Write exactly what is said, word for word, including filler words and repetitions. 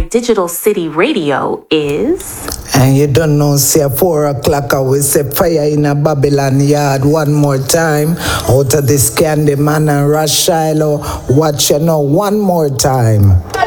Digital City Radio is... And you don't know, say four o'clock, I will say fire in a Babylon yard one more time. Out of this Candy Man and Rush Shiloh, watch you know one more time.